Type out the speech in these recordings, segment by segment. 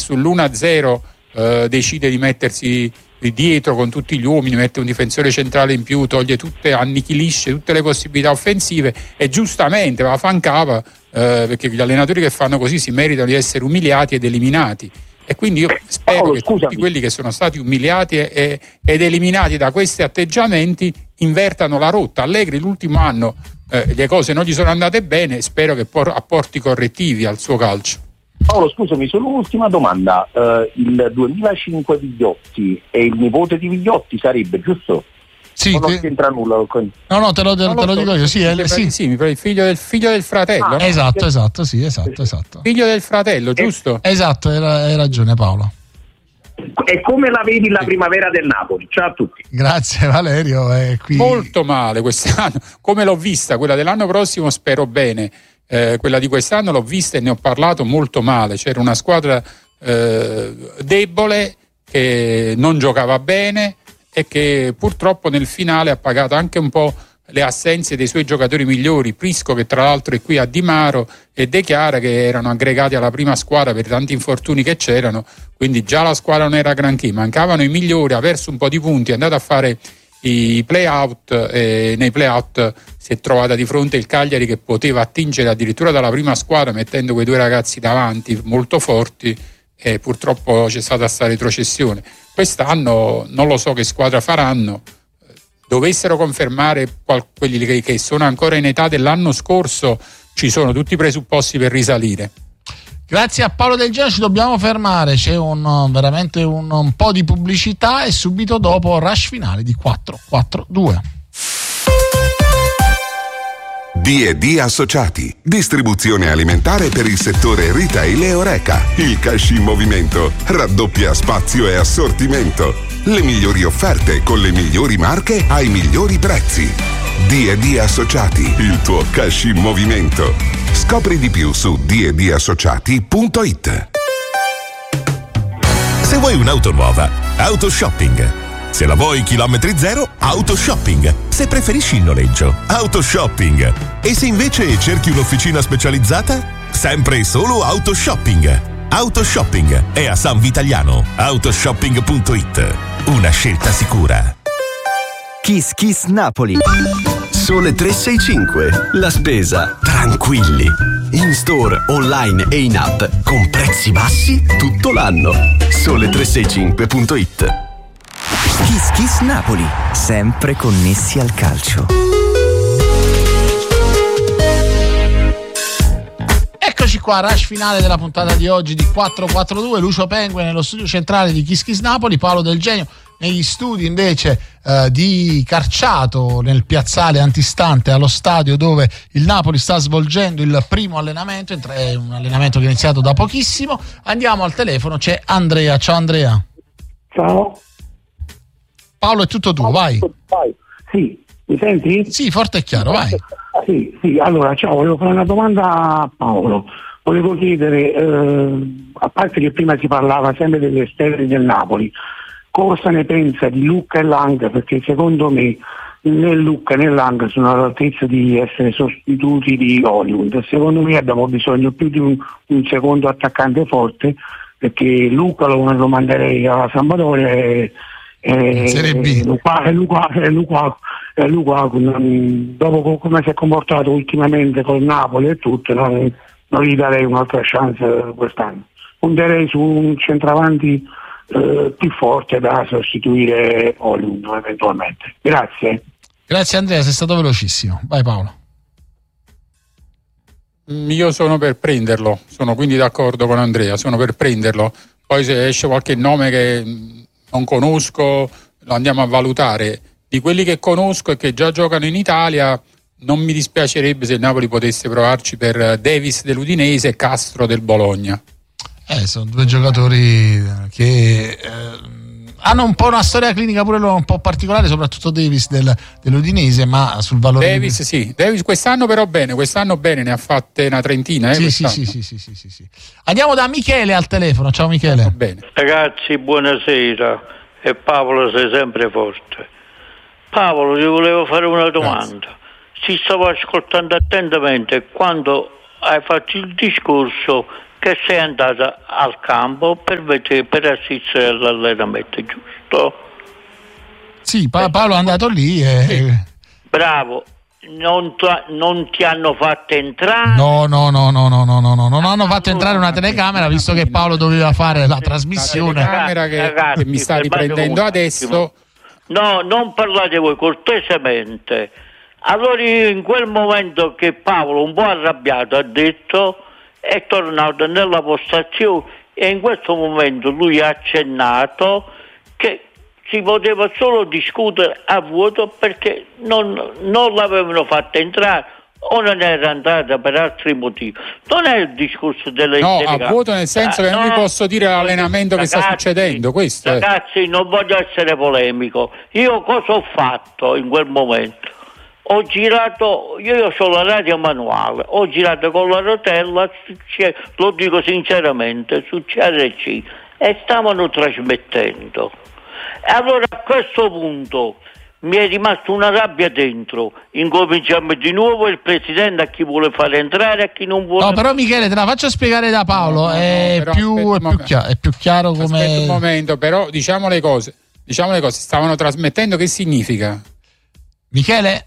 sull'1-0 decide di mettersi dietro con tutti gli uomini, mette un difensore centrale in più, annichilisce tutte le possibilità offensive e giustamente va a fancava, perché gli allenatori che fanno così si meritano di essere umiliati ed eliminati. E quindi io spero che tutti quelli che sono stati umiliati ed eliminati da questi atteggiamenti invertano la rotta. Allegri l'ultimo anno le cose non gli sono andate bene, spero che apporti correttivi al suo calcio. Paolo, scusami, solo un'ultima domanda. Il 2005 Vigliotti e il nipote di Vigliotti sarebbe, giusto? Sì, non c'entra nulla. No, te lo dico io. Sì, il figlio del fratello. No? Esatto. Figlio del fratello, giusto? Esatto, hai ragione Paolo. E come la vedi la primavera del Napoli? Ciao a tutti. Grazie Valerio. Qui... Molto male quest'anno. Come l'ho vista, quella dell'anno prossimo spero bene. Quella di quest'anno l'ho vista e ne ho parlato molto male. C'era una squadra debole che non giocava bene e che purtroppo nel finale ha pagato anche un po' le assenze dei suoi giocatori migliori, Prisco che tra l'altro è qui a Di Maro e De Chiara, che erano aggregati alla prima squadra per tanti infortuni che c'erano, quindi già la squadra non era granché, mancavano i migliori, ha perso un po' di punti, è andato a fare i play-out e nei play-out si è trovata di fronte il Cagliari che poteva attingere addirittura dalla prima squadra mettendo quei due ragazzi davanti molto forti e purtroppo c'è stata questa retrocessione. Quest'anno non lo so che squadra faranno, dovessero confermare quelli che sono ancora in età dell'anno scorso, ci sono tutti i presupposti per risalire. Grazie a Paolo Del Genio, ci dobbiamo fermare, c'è veramente un po' di pubblicità e subito dopo rush finale di 442. D&D Associati, distribuzione alimentare per il settore retail e Horeca. Il cash in movimento raddoppia spazio e assortimento. Le migliori offerte con le migliori marche ai migliori prezzi. D&D Associati, il tuo cash in movimento. Scopri di più su d&dassociati.it. Se vuoi un'auto nuova, Autoshopping. Se la vuoi chilometri zero, Autoshopping. Se preferisci il noleggio, Autoshopping. E se invece cerchi un'officina specializzata, sempre e solo Autoshopping. Autoshopping è a San Vitaliano. Autoshopping.it. Una scelta sicura. Kiss Kiss Napoli. Sole 365. La spesa tranquilli. In store, online e in app con prezzi bassi tutto l'anno. Sole 365.it. Kiss Kiss Napoli, sempre connessi al calcio. Eccoci qua, rush finale della puntata di oggi di 442. Lucio Pengue nello studio centrale di Kiss Kiss Napoli, Paolo Del Genio negli studi invece di Carciato, nel piazzale antistante allo stadio dove il Napoli sta svolgendo il primo allenamento, è un allenamento che è iniziato da pochissimo. Andiamo al telefono, c'è Andrea. Ciao Andrea. Ciao. Paolo, è tutto tuo, vai. Sì, mi senti? Sì, forte e chiaro, vai. Sì, allora, ciao, volevo fare una domanda a Paolo. Volevo chiedere, a parte che prima si parlava sempre degli esterni del Napoli, cosa ne pensa di Lucca e Lang? Perché secondo me né Lucca né Lang sono all'altezza di essere sostituti di Hollywood. Secondo me abbiamo bisogno più di un secondo attaccante forte, perché Lucca lo manderei alla Sampdoria Serie B. Lukaku, dopo come si è comportato ultimamente col Napoli e tutto, non gli darei un'altra chance quest'anno. Punterei su un centravanti più forte da sostituire Hollywood eventualmente. Grazie Andrea, sei stato velocissimo. Vai Paolo. Io sono per prenderlo, sono quindi d'accordo con Andrea, sono per prenderlo. Poi se esce qualche nome che non conosco lo andiamo a valutare. Di quelli che conosco e che già giocano in Italia non mi dispiacerebbe se il Napoli potesse provarci per Davis dell'Udinese e Castro del Bologna. Sono due giocatori che hanno un po' una storia clinica pure loro un po' particolare, soprattutto Davis dell'Udinese, ma sul valore Davis sì, Davis quest'anno bene, ne ha fatte una trentina. Sì. Andiamo da Michele al telefono. Ciao Michele. Bene. Ragazzi, buonasera. E Paolo sei sempre forte. Paolo, ti volevo fare una domanda. Ti stavo ascoltando attentamente quando hai fatto il discorso che sei andata al campo per assistere all'allenamento, giusto? Sì, Paolo è andato lì e... Bravo. Non ti hanno fatto entrare? No, non hanno fatto entrare una telecamera, visto che Paolo doveva fare la trasmissione. La telecamera che mi sta riprendendo adesso. No, non parlate voi cortesemente. Allora in quel momento che Paolo, un po' arrabbiato, ha detto, è tornato nella postazione e in questo momento lui ha accennato che si poteva solo discutere a vuoto perché non l'avevano fatta entrare o non era andata per altri motivi. Non è il discorso delle a vuoto nel senso che non vi posso dire l'allenamento che sta succedendo. Questo ragazzi, non voglio essere polemico. Io cosa ho fatto in quel momento? Ho girato, io ho la radio manuale, ho girato con la rotella, lo dico sinceramente, su CRC e stavano trasmettendo. E allora a questo punto mi è rimasta una rabbia dentro. Incominciamo di nuovo il presidente a chi vuole fare entrare e a chi non vuole. No, però Michele, te la faccio spiegare da Paolo. È più chiaro come. Aspetta un momento, però diciamo le cose. Stavano trasmettendo, che significa? Michele?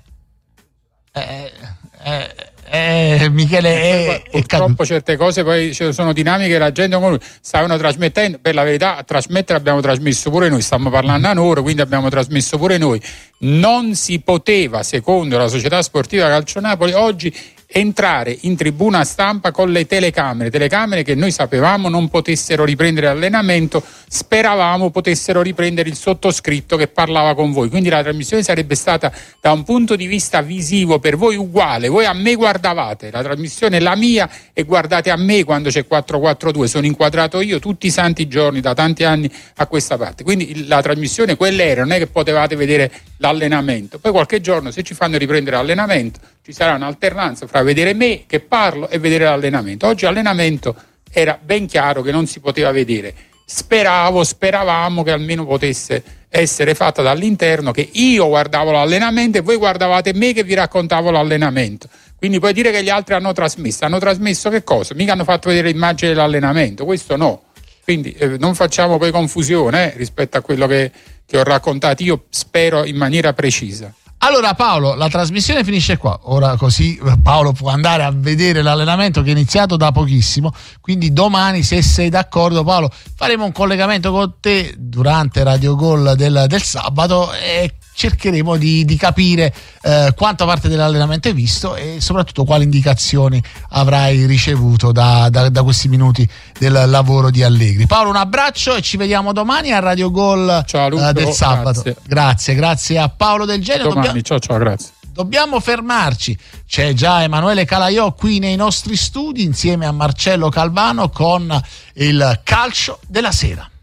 Michele purtroppo certe cose poi sono dinamiche, la gente con lui stavano trasmettendo, per la verità a trasmettere abbiamo trasmesso pure noi, stiamo parlando a loro, quindi abbiamo trasmesso pure noi. Non si poteva, secondo la Società Sportiva Calcio Napoli, oggi entrare in tribuna stampa con le telecamere che noi sapevamo non potessero riprendere l'allenamento, speravamo potessero riprendere il sottoscritto che parlava con voi, quindi la trasmissione sarebbe stata da un punto di vista visivo per voi uguale. Voi a me guardavate, la trasmissione è la mia e guardate a me quando c'è 442, sono inquadrato io tutti i santi giorni da tanti anni a questa parte, quindi la trasmissione quella era, non è che potevate vedere l'allenamento. Poi qualche giorno, se ci fanno riprendere l'allenamento, ci sarà un'alternanza fra vedere me che parlo e vedere l'allenamento. Oggi l'allenamento era ben chiaro che non si poteva vedere. Speravamo che almeno potesse essere fatta dall'interno, che io guardavo l'allenamento e voi guardavate me che vi raccontavo l'allenamento. Quindi puoi dire che gli altri hanno trasmesso che cosa? Mica hanno fatto vedere l'immagine dell'allenamento, questo no. Quindi non facciamo poi confusione rispetto a quello che ho raccontato io, spero in maniera precisa. Allora Paolo, la trasmissione finisce qua, ora così Paolo può andare a vedere l'allenamento che è iniziato da pochissimo, quindi domani, se sei d'accordo Paolo, faremo un collegamento con te durante Radio Gol del sabato e cercheremo di capire quanta parte dell'allenamento hai visto e soprattutto quali indicazioni avrai ricevuto da questi minuti del lavoro di Allegri. Paolo, un abbraccio e ci vediamo domani a Radio Gol del sabato. Grazie a Paolo Del Genio. Domani, ciao, grazie. Dobbiamo fermarci, c'è già Emanuele Calaiò qui nei nostri studi insieme a Marcello Calvano con il calcio della sera.